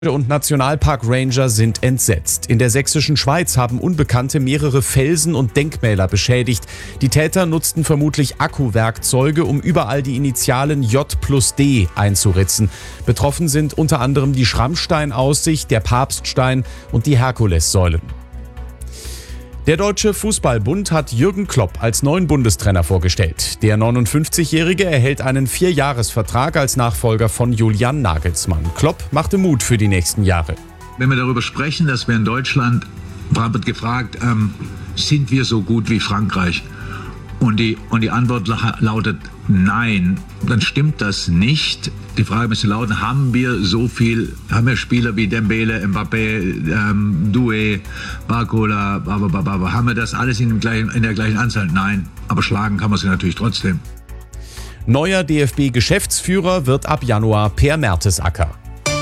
Und Nationalpark-Ranger sind entsetzt. In der sächsischen Schweiz haben Unbekannte mehrere Felsen und Denkmäler beschädigt. Die Täter nutzten vermutlich Akkuwerkzeuge, um überall die Initialen J+D einzuritzen. Betroffen sind unter anderem die Schrammstein-Aussicht, der Papststein und die Herkulessäulen. Der Deutsche Fußballbund hat Jürgen Klopp als neuen Bundestrainer vorgestellt. Der 59-Jährige erhält einen 4-Jahres-Vertrag als Nachfolger von Julian Nagelsmann. Klopp machte Mut für die nächsten Jahre. Wenn wir darüber sprechen, dass wir in Deutschland, wird gefragt, sind wir so gut wie Frankreich? Und die Antwort lautet nein, dann stimmt das nicht. Die Frage müsste lauten, haben wir Spieler wie Dembele, Mbappé, Doué, Barcola, haben wir das alles in der gleichen Anzahl? Nein, aber schlagen kann man sie natürlich trotzdem. Neuer DFB-Geschäftsführer wird ab Januar Per Mertesacker.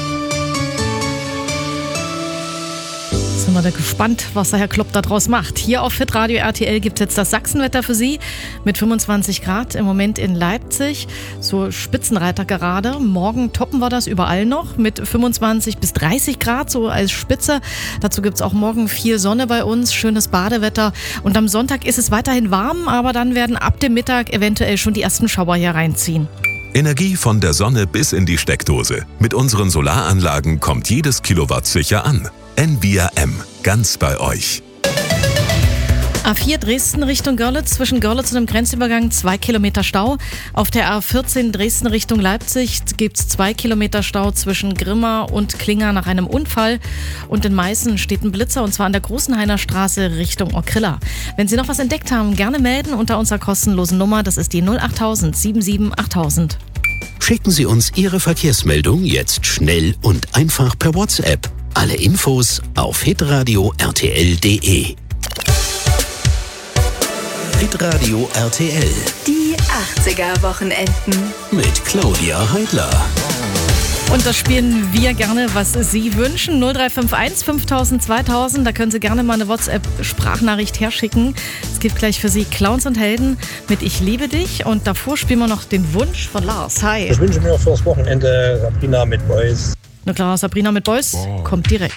Sind wir da gespannt, was der Herr Klopp da draus macht. Hier auf Hitradio RTL gibt es jetzt das Sachsenwetter für Sie mit 25 Grad im Moment in Leipzig. So Spitzenreiter gerade. Morgen toppen wir das überall noch mit 25 bis 30 Grad so als Spitze. Dazu gibt es auch morgen viel Sonne bei uns, schönes Badewetter. Und am Sonntag ist es weiterhin warm, aber dann werden ab dem Mittag eventuell schon die ersten Schauer hier reinziehen. Energie von der Sonne bis in die Steckdose. Mit unseren Solaranlagen kommt jedes Kilowatt sicher an. NVRM, ganz bei euch. A4 Dresden Richtung Görlitz, zwischen Görlitz und dem Grenzübergang 2 Kilometer Stau. Auf der A14 Dresden Richtung Leipzig gibt es 2 Kilometer Stau zwischen Grimma und Klinger nach einem Unfall. Und in Meißen steht ein Blitzer, und zwar an der Großenhainer Straße Richtung Okrilla. Wenn Sie noch was entdeckt haben, gerne melden unter unserer kostenlosen Nummer. Das ist die 08000 77 8000. Schicken Sie uns Ihre Verkehrsmeldung jetzt schnell und einfach per WhatsApp. Alle Infos auf hitradio rtl.de. Hitradio RTL. Die 80er-Wochenenden. Mit Claudia Heidler. Und das spielen wir gerne, was Sie wünschen. 0351 5000 2000. Da können Sie gerne mal eine WhatsApp-Sprachnachricht herschicken. Es gibt gleich für Sie Clowns und Helden mit Ich liebe dich. Und davor spielen wir noch den Wunsch von Lars. Hi. Ich wünsche mir fürs Wochenende Sabrina mit Boys. Na klar, Sabrina mit Boys kommt direkt.